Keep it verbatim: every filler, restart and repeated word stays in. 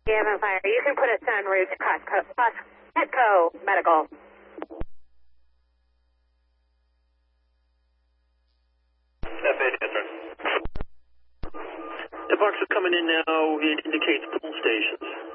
Gavin Fire, you can put us en route to Costco, Petco Medical. F eight, yes, sir. The box is coming in now. It indicates pull stations.